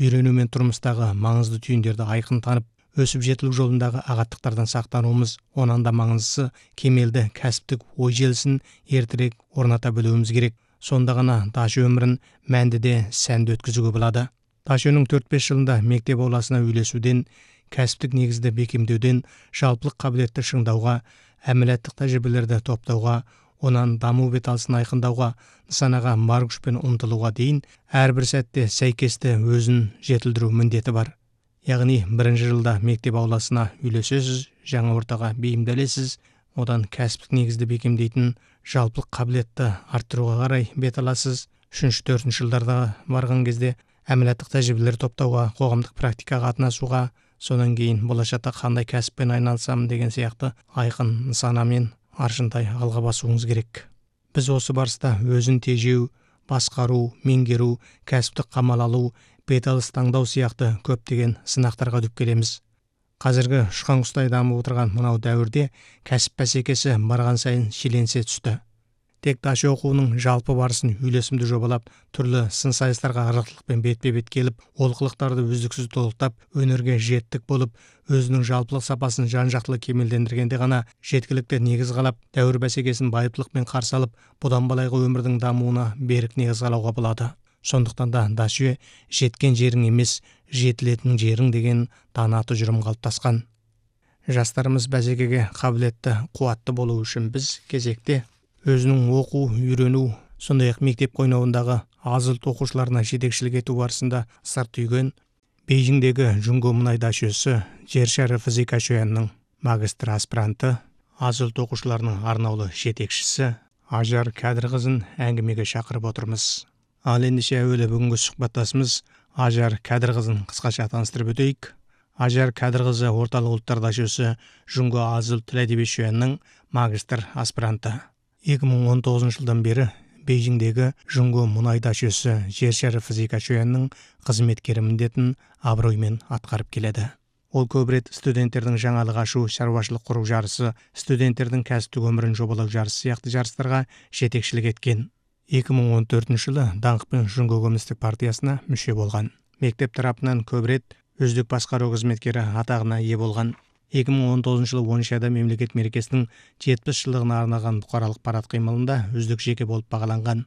үйренүү мен турмуштагы маңызды түйүндөрдү айкын танып, өсүп жетилүү жолундагы агаттыктардан сактануубуз, онан да маңыздысы кемелди кәсиптик ой желисин эртерээк орната билүүбүз керек. Сонда гана Дашө өмүрүн мәндиде сәндүү өткөзүүгө болот. Дашөнүн 4-5 жылында мектеп ауласына үйлесүүдөн, кәсиптик негизде бекемдөөдөн, жалпылык кабилетти шыңдауга, амалияттык тажрыйбалерди топтоого, онан дамуу бет алысын айкындауга, нысанага бар күчпен умтулууга дейин ар бир сәтте сайкесте өзүн жетилдирүү міндети бар. Яғни биринчи жылда мектеп ауласына үйлесесиз, жаңа ортага бейимделесиз, одан кәсиптик негизди бекемдейтин жалпылык кабилетти арттырууга карай бет аласыз. 3-4 жылдарда барган кезде амалияттык тажрыйбалер топтоого, коомдук практикага катнашууга, сонун кийин болочокто кандай кәсиппен айналысам деген сыяктуу айкын нысана менен аршынтай алга басууңуз керек. Биз осы барыста өзүн тежөө, башкаруу, меңгерүү, кәсиптик камал алуу, бет алыс таңдоо сыяктуу көптөгөн сынактарга дүп келебиз. Казыркы ушкан кустай дамып отурган мынау дәвирде кәсип бәсекеси барган сайын шиленсе түстү. Тек Дашө окуунун жалпы барысын үйлесимдүү жобалап, түрлүү сын сайыстарга арактылыкпен бетпе-бет келип, олкулуктарды үздүксүз толуктап, өнөргө жеттик болуп, өзүнүн жалпылык сапасын жан-жактылуу кемелдендиргенде гана жеткиликти негиз калап, дәвир бәсекесин байыптылык менен каршы алып, будан балайкы өмүрдүн дамууна берик негиз калууга болот. Сондуктан да Дашө жеткен жериң эмес, жетилетиң жериң деген таанаа тұжырым калыптаскан. Жастарыбыз бәсекеге кабилетти, кубаттуу болуу үчүн биз кезекте өзүнүн окуу, үйрөнүү, сондай мектеп койногундагы азылт окуучуларына жетекчилик этүү барысында ысар түйгөн Бейжиңдеги Жунго Мунай Дашөсү жер шары физика чөйөнүн магистр аспиранты, азылт окуучуларынын арнаулуу жетекчиси Ажар Кадыр кызын әңгимеге чакырып отурмуз. Ал эндише әуелі бүгүнкү сухбатташыбыз Ажар Кадыр кызын кыскача тааныштырып өтөйүк. Ажар Кадыр кызы орталык улуттар Дашөсү Жунго азылт тил әдеби чөйөнүн магистр аспиранты. 2019 жылдан бери Бейжиңдеги Жунго Мунай Дашөсү жер шары физика чөйөнүн кызметкери міндетін аброймен аткарып келеді. Ол көбірет студенттердің жаңалық ашу, шаруашылық құру жарысы, студенттердің кәсіптік өмірін жобалау жарысы сияқты жарыстарға жетекшілік еткен. 2014 жылы Даңқпен Жунго Коммунистік партиясына мүше болған. Мектеп тарапынан көбірет өздік басқару қызметкері атағына ие болған. 2019 жылы 10 айда мемлекет мерекесінің 70 жылдығына арналған бұқаралық парад қимылында үздік жеке болып бағаланған.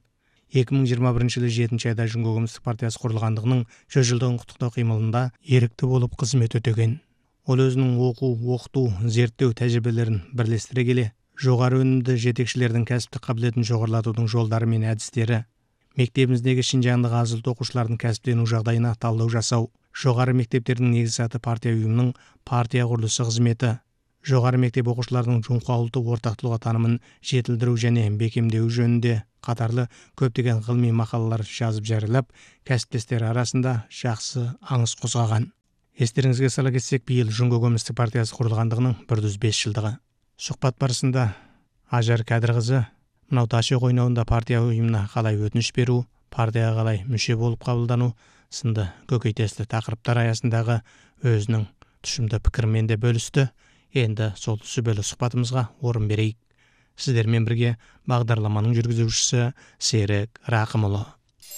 2021 жылы 7 айда Жунго Коммунистік партиясы құрылғандығының 100 жылдығын құттықтау қимылында ерікті болып қызмет өтеген. Ол өзінің оқу, оқыту, зерттеу тәжірибелерін бірлестіре келе, жоғары өнімді жетекшілердің кәсіптік қабілетін жоғарылатудың жолдары мен әдістері, мектебіміздегі Шинжаңдағы азылт оқушылардың кәсіптену жағдайына талдау жасау, жоғары мектептердің негізгі саты партия ұйымының партия құрылысы қызметі, жоғары мектеп оқушыларының жұмқа ұлты ортақтылығы танымын жетілдіру және бекемдеу жөнінде қатарлы көптеген ғылыми мақалалар жазып жариялап, кәсіптестері арасында жақсы аңыз қозғаған. Естеріңізге сала кетсек, биыл Жунго Коммунистік партиясы құрылғандығының 105 жылдығы. Сұхбат барысында Ажар Кадыр қызы мынау Дашө қойнауында партия ұйымына қалай өтініш беру, партияға қалай мүше болып қабылдану сынды көкейтесті тақырыптар аясындағы өзінің тұшымды пікірмен де бөлісті. Енді сол сүбелі сұхбатымызға орын берейік. Сіздермен бірге бағдарламаның жүргізушісі Серік Рақымұлы.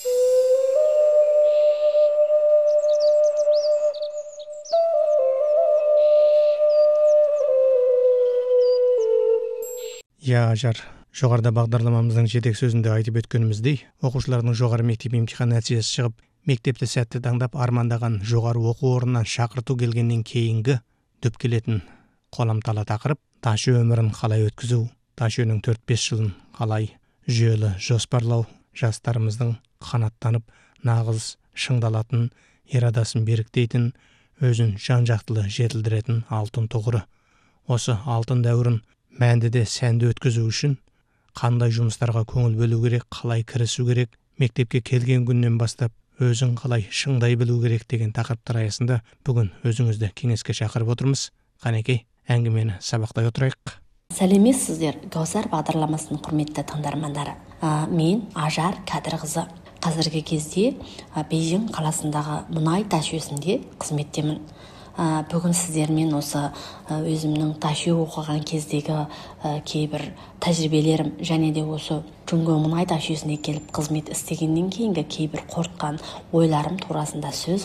Ажар, жоғарыда бағдарламамыздың жетек сөзінде айтып өткеніміздей, оқушылардың жоғары мектеп емтихан нәтижесі шығып, мектепті сәтті таңдап армандаған жоғары оқу орнынан шақырту келгеннен кейінгі дүп келетін қоламталы тақырып Дашө өмірін қалай өткізу, Дашөнің 4-5 жылын қалай жүйелі жоспарлау, жастарымыздың қанаттанып, нағыз шыңдалатын, ирадасын беріктейтін, өзін жан-жақтылы жетілдіретін алтын тұғыры. Осы алтын дәуірін мәндіде сәнді өткізу үшін қандай жұмыстарға көңіл бөлу керек, қалай кірісу керек, мектепке келген күннен бастап өзін қалай шыңдай білу керек деген тақырыптар аясында бүгін өзіңізді кеңеске шақырып отырмыз. Қанекей, әңгімені сабақтай отырайық. Сәлеметсіздер, Гаусар бағдарламасының құрметті тыңдармандары. Мен Ажар Кадыр қызы. Қазіргі кезде Бейжің қаласындағы Мұнай Дашөсінде қызметтемін. Бүгін сіздермен осы өзімнің Дашө оқыған кездегі кейбір тәжірибелерім және де осы Жунго Мунай Дашөсіне келіп қызмет істегеннен кейінгі кейбір қорытқан ойларым турасында сөз